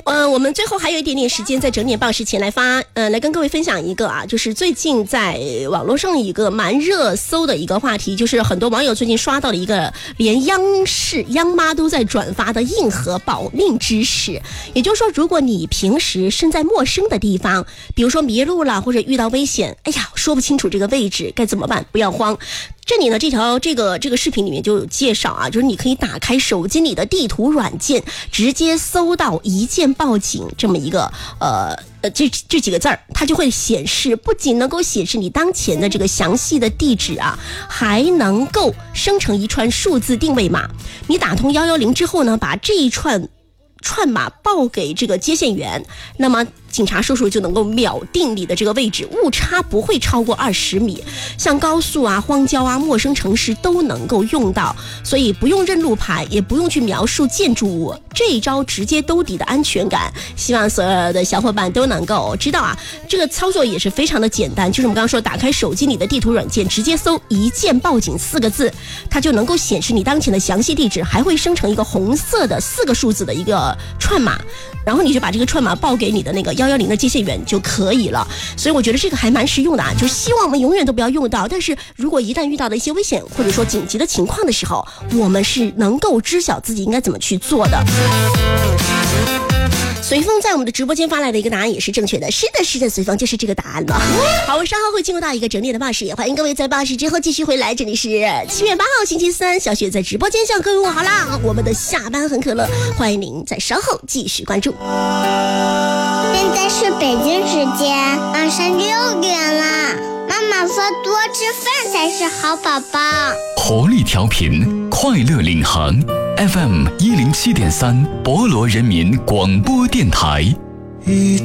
我们最后还有一点点时间，在整点报时前来跟各位分享一个啊，就是最近在网络上一个蛮热搜的一个话题，就是很多网友最近刷到了一个连央视央妈都在转发的硬核保命知识。也就是说，如果你平时身在陌生的地方，比如说迷路了或者遇到危险，哎呀，说不清楚这个位置该怎么办，不要慌。这里呢，这个视频里面就有介绍啊，就是你可以打开手机里的地图软件，直接搜到一键报警这么一个这几个字儿，它就会显示，不仅能够显示你当前的这个详细的地址啊，还能够生成一串数字定位码。你打通110之后呢，把这一串码报给这个接线员，那么警察叔叔就能够秒定你的这个位置，误差不会超过20米。像高速啊、荒郊啊、陌生城市都能够用到，所以不用认路牌，也不用去描述建筑物，这一招直接兜底的安全感，希望所有的小伙伴都能够知道啊。这个操作也是非常的简单，就是我们刚刚说，打开手机里的地图软件，直接搜一键报警4个字，它就能够显示你当前的详细地址，还会生成一个红色的4个数字的一个串码，然后你就把这个串码报给你的那个110的接线员就可以了。所以我觉得这个还蛮实用的啊，就希望我们永远都不要用到，但是如果一旦遇到了一些危险或者说紧急的情况的时候，我们是能够知晓自己应该怎么去做的。随风在我们的直播间发来的一个答案也是正确的，是的，随风就是这个答案了。好，我稍后会进入到一个整点的报时，也欢迎各位在报时之后继续回来。这里是7月8号星期三，小雪在直播间向各位问好啦。我们的下班很可乐，欢迎您在稍后继续关注。 现在是北京时间晚上6点了，妈妈说多吃饭才是好宝宝。 活力调频，快乐领航 FM 107.3 博罗人民广播电台。